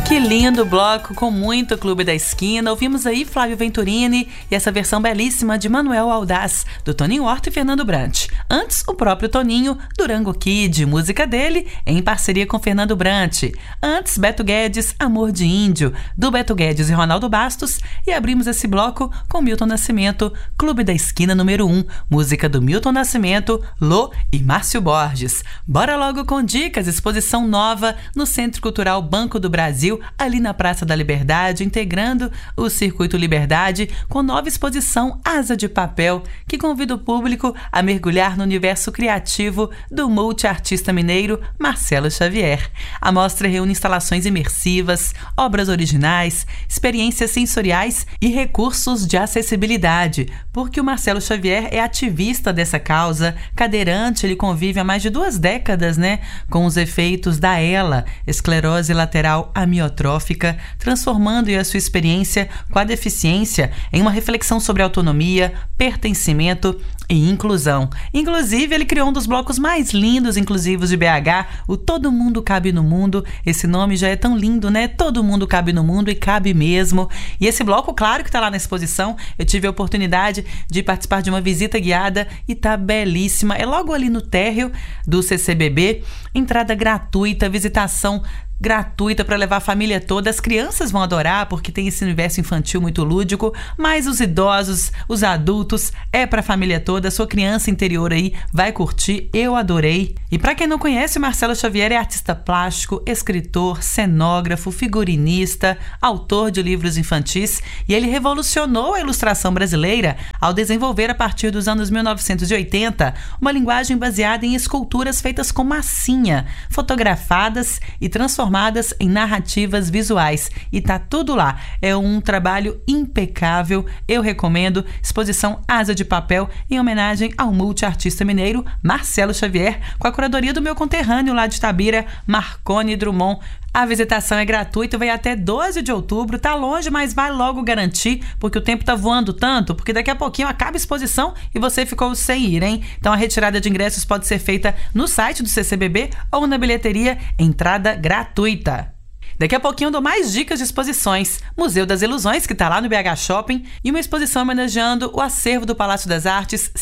Que lindo bloco com muito Clube da Esquina. Ouvimos aí Flávio Venturini e essa versão belíssima de Manuel Audaz, do Toninho Horta e Fernando Brant. Antes, o próprio Toninho, Durango Kid, música dele em parceria com Fernando Brant. Antes, Beto Guedes, Amor de Índio, do Beto Guedes e Ronaldo Bastos. E abrimos esse bloco com Milton Nascimento, Clube da Esquina número 1, música do Milton Nascimento, Lô e Márcio Borges. Bora logo com dicas, exposição nova no Centro Cultural Banco do Brasil, ali na Praça da Liberdade, integrando o Circuito Liberdade com nova exposição Asa de Papel, que convida o público a mergulhar no universo criativo do multiartista mineiro Marcelo Xavier. A mostra reúne instalações imersivas, obras originais, experiências sensoriais e recursos de acessibilidade, porque o Marcelo Xavier é ativista dessa causa, cadeirante, ele convive há mais de 2 décadas, com os efeitos da ELA, esclerose lateral amiotrófica, transformando a sua experiência com a deficiência em uma reflexão sobre autonomia, pertencimento e inclusão. Inclusive, ele criou um dos blocos mais lindos inclusivos de BH, o Todo Mundo Cabe no Mundo. Esse nome já é tão lindo, Todo mundo cabe no mundo e cabe mesmo. E esse bloco, claro que está lá na exposição. Eu tive a oportunidade de participar de uma visita guiada e tá belíssima. É logo ali no térreo do CCBB, entrada gratuita, visitação gratuita para levar a família toda. As crianças vão adorar porque tem esse universo infantil muito lúdico, mas os idosos, os adultos, é para a família toda. A sua criança interior aí vai curtir. Eu adorei. E para quem não conhece, o Marcelo Xavier é artista plástico, escritor, cenógrafo, figurinista, autor de livros infantis, e ele revolucionou a ilustração brasileira ao desenvolver, a partir dos anos 1980, uma linguagem baseada em esculturas feitas com massinha, fotografadas e transformadas em narrativas visuais, e tá tudo lá. É um trabalho impecável, eu recomendo. Exposição Asa de Papel, em homenagem ao multiartista mineiro Marcelo Xavier, com a curadoria do meu conterrâneo lá de Itabira, Marconi Drummond. A visitação é gratuita, vai até 12 de outubro, tá longe, mas vai logo garantir, porque o tempo tá voando tanto, porque daqui a pouquinho acaba a exposição e você ficou sem ir, hein? Então a retirada de ingressos pode ser feita no site do CCBB ou na bilheteria, entrada gratuita. Daqui a pouquinho eu dou mais dicas de exposições. Museu das Ilusões, que está lá no BH Shopping, e uma exposição homenageando o acervo do Palácio das Artes,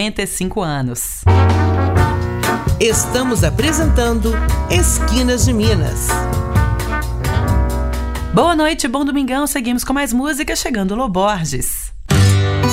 55 anos. Estamos apresentando Esquinas de Minas. Boa noite, bom domingão. Seguimos com mais música, chegando Lô Borges.